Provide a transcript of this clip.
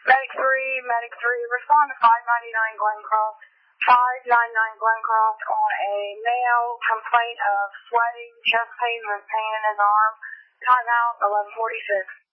Medic 3, respond to 599 Glencroft. 599 Glencroft on a male complaint of sweating, chest pain, and pain in his arm. Timeout 11:46.